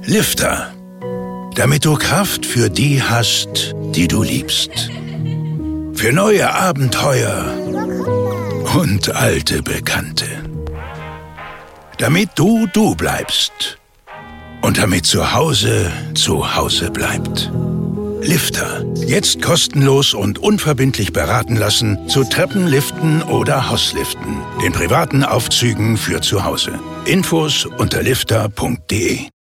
Lifter. Damit du Kraft für die hast, die du liebst. Für neue Abenteuer und alte Bekannte. Damit du bleibst. Und damit zu Hause bleibt. Lifter. Jetzt kostenlos und unverbindlich beraten lassen zu Treppenliften oder Hausliften. Den privaten Aufzügen für zu Hause. Infos unter lifter.de